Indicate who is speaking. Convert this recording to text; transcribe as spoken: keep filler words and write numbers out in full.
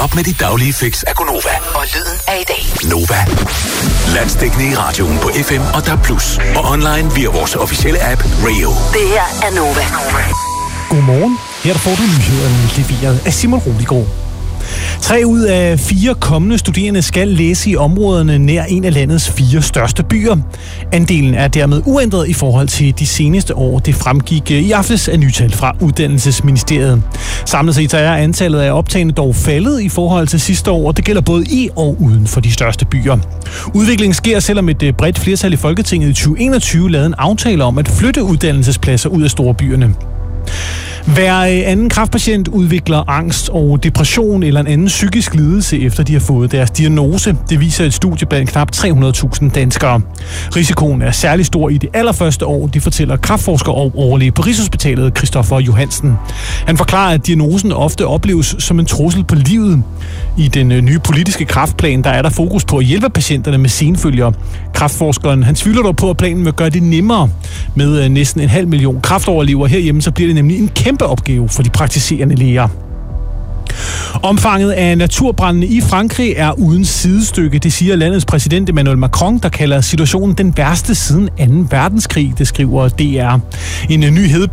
Speaker 1: op med dit daglige fix af Gonova.
Speaker 2: Og lyden af i dag.
Speaker 1: Nova. Landsdækkende i radioen på F M og D A B plus. Og online via vores officielle app Radio.
Speaker 2: Det her er Nova.
Speaker 3: Godmorgen. Her får du nyhederne leveret af Simon Roligård. Tre ud af fire kommende studerende skal læse i områderne nær en af landets fire største byer. Andelen er dermed uændret i forhold til de seneste år. Det fremgik i aftes af nytal fra Uddannelsesministeriet. Samlet set er antallet af optagende dog faldet i forhold til sidste år, og det gælder både i og uden for de største byer. Udviklingen sker, selvom et bredt flertal i Folketinget i tyve enogtyve lavede en aftale om at flytte uddannelsespladser ud af storbyerne. Hver anden kræftpatient udvikler angst og depression eller en anden psykisk lidelse, efter de har fået deres diagnose. Det viser et studie blandt knap tre hundrede tusind danskere. Risikoen er særlig stor i det allerførste år, det fortæller kræftforsker og overlæge på Rigshospitalet Christoffer Johansen. Han forklarer, at diagnosen ofte opleves som en trussel på livet. I den nye politiske kræftplan, der er der fokus på at hjælpe patienterne med senfølger. Kræftforskeren, han tvivler dog på, at planen vil gøre det nemmere. Med næsten en halv million kræftoverlevere herhjemme, så bliver det nemlig en kæmpe opgave for de praktiserende læger. Omfanget af naturbrandene i Frankrig er uden sidestykke, det siger landets præsident Emmanuel Macron, der kalder situationen den værste siden anden verdenskrig, det skriver D R. En ny